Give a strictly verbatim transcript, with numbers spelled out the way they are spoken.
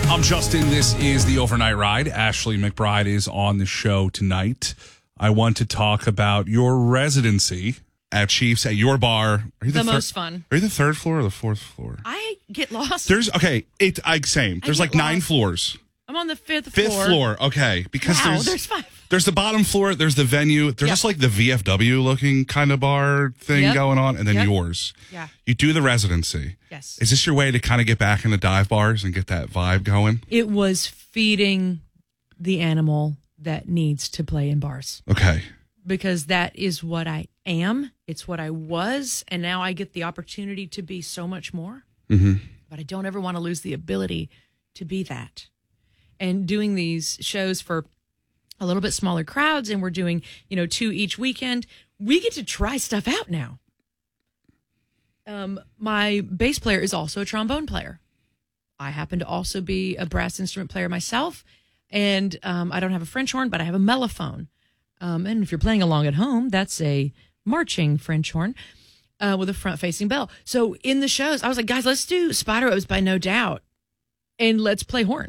I'm Justin. This is the Overnight Ride. Ashley McBride is on the show tonight. I want to talk about your residency at Chiefs at your bar. Are you the the most thir- fun. Are you the third floor or the fourth floor? I get lost. There's okay. It I same. There's I like get nine lost. floors. I'm on the fifth, Fifth floor. floor. Okay, because Wow, there's there's five. There's the bottom floor. There's the venue. There's Yep. just like the V F W looking kind of bar thing Yep. going on, and then Yep. yours. Yeah. You do the residency. Yes. Is this your way to kind of get back into dive bars and get that vibe going? It was feeding the animal that needs to play in bars, Okay. because that is what I am. It's what I was, and now I get the opportunity to be so much more. Mm-hmm. But I don't ever want to lose the ability to be that. And doing these shows for a little bit smaller crowds, and we're doing, you know, two each weekend, we get to try stuff out now. Um, my bass player is also a trombone player. I happen to also be a brass instrument player myself, and um, I don't have a French horn, but I have a mellophone. Um, and if you're playing along at home, that's a marching French horn uh, with a front-facing bell. So in the shows, I was like, guys, let's do Spiderwebs by No Doubt, and let's play horn.